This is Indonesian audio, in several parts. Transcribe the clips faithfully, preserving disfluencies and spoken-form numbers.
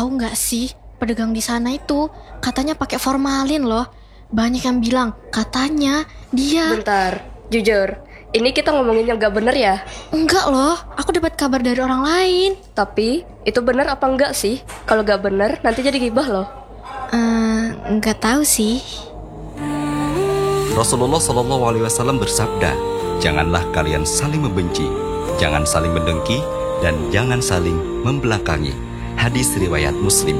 Tahu nggak sih, pedagang di sana itu katanya pakai formalin loh. Banyak yang bilang katanya dia. Bentar, jujur, ini kita ngomongin yang gak bener ya? Enggak loh, aku dapat kabar dari orang lain. Tapi itu bener apa enggak sih? Kalau gak bener nanti jadi gibah loh. Uh, enggak tahu sih. Rasulullah shallallahu alaihi wasallam bersabda, janganlah kalian saling membenci, jangan saling mendengki, dan jangan saling membelakangi. Hadis riwayat Muslim.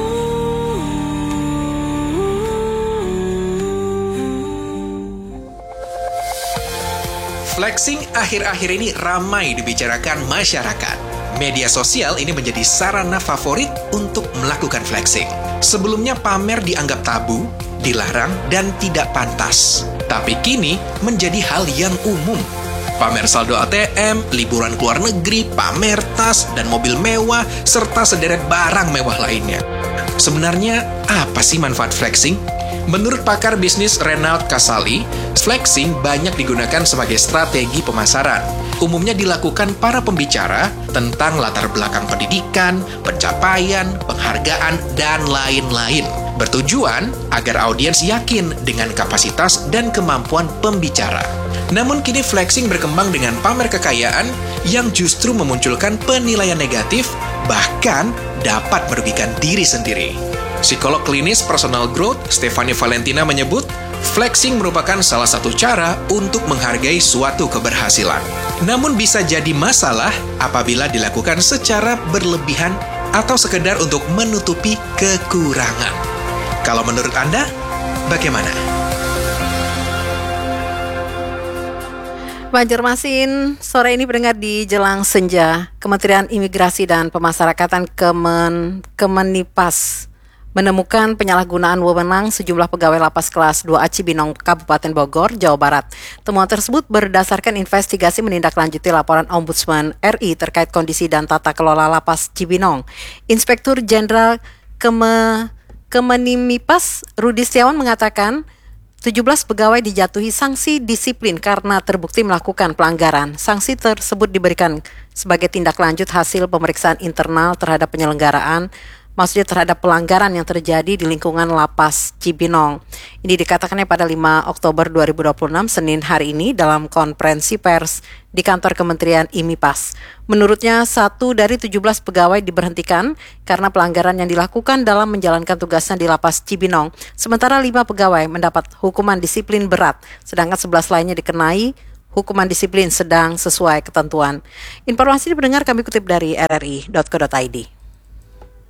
Flexing akhir-akhir ini ramai dibicarakan masyarakat. Media sosial ini menjadi sarana favorit untuk melakukan flexing. Sebelumnya pamer dianggap tabu, dilarang, dan tidak pantas. Tapi kini menjadi hal yang umum. Pamer saldo A T M, liburan ke luar negeri, pamer tas dan mobil mewah, serta sederet barang mewah lainnya. Sebenarnya, apa sih manfaat flexing? Menurut pakar bisnis Renald Kasali, flexing banyak digunakan sebagai strategi pemasaran. Umumnya dilakukan para pembicara tentang latar belakang pendidikan, pencapaian, penghargaan, dan lain-lain. Bertujuan agar audiens yakin dengan kapasitas dan kemampuan pembicara. Namun kini flexing berkembang dengan pamer kekayaan yang justru memunculkan penilaian negatif, bahkan dapat merugikan diri sendiri. Psikolog klinis personal growth Stephanie Valentina menyebut, flexing merupakan salah satu cara untuk menghargai suatu keberhasilan. Namun bisa jadi masalah apabila dilakukan secara berlebihan atau sekedar untuk menutupi kekurangan. Kalau menurut Anda, bagaimana? Banjarmasin, sore ini pendengar di Jelang Senja, Kementerian Imigrasi dan Pemasyarakatan Kemen, Kemenipas menemukan penyalahgunaan wewenang sejumlah pegawai lapas kelas dua A Cibinong, Kabupaten Bogor, Jawa Barat. Temuan tersebut berdasarkan investigasi menindaklanjuti laporan Ombudsman R I terkait kondisi dan tata kelola lapas Cibinong. Inspektur Jenderal Keme, Kemenimipas Rudi Setiawan mengatakan, tujuh belas pegawai dijatuhi sanksi disiplin karena terbukti melakukan pelanggaran. Sanksi tersebut diberikan sebagai tindak lanjut hasil pemeriksaan internal terhadap penyelenggaraan, maksudnya terhadap pelanggaran yang terjadi di lingkungan lapas Cibinong. Ini dikatakannya pada lima Oktober dua ribu dua puluh enam, Senin hari ini dalam konferensi pers di kantor Kementerian IMIPAS. Menurutnya, satu dari tujuh belas pegawai diberhentikan karena pelanggaran yang dilakukan dalam menjalankan tugasnya di lapas Cibinong. Sementara lima pegawai mendapat hukuman disiplin berat, sedangkan sebelas lainnya dikenai hukuman disiplin sedang sesuai ketentuan. Informasi ini pendengar kami kutip dari r r i dot co dot i d.